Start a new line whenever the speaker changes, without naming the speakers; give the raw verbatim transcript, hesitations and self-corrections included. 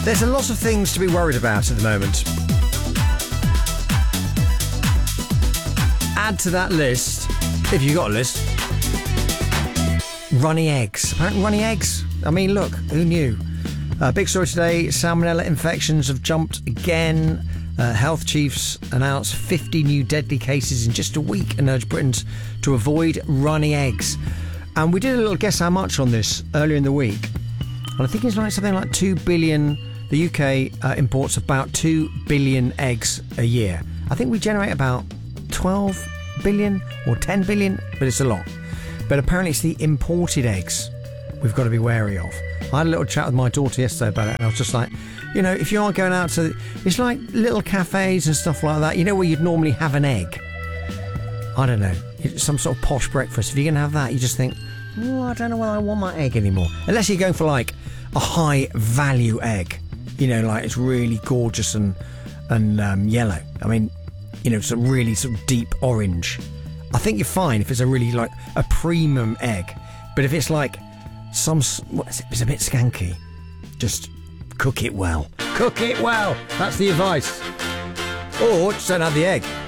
There's a lot of things to be worried about at the moment. Add to that list, if you've got a list, runny eggs. Apparently runny eggs. I mean, look, who knew? Uh, big story today, salmonella infections have jumped again. Uh, health chiefs announced fifty new deadly cases in just a week and urged Britons to avoid runny eggs. And we did a little guess how much on this earlier in the week. And I think it's like something like two billion. The U K uh, imports about two billion eggs a year. I think we generate about twelve billion or ten billion, but it's a lot. But apparently it's the imported eggs we've got to be wary of. I had a little chat with my daughter yesterday about it, and I was just like, you know, if you are going out to, it's like little cafes and stuff like that, you know, where you'd normally have an egg. I don't know, some sort of posh breakfast. If you're going to have that, you just think, oh, I don't know whether I want my egg anymore. Unless you're going for like a high value egg, you know, like it's really gorgeous and and um, yellow. I mean, you know, some really sort of deep orange. I think you're fine if it's a really like a premium egg, but if it's like some, what is it, it's a bit skanky, just cook it well. Cook it well. That's the advice. Or just don't have the egg.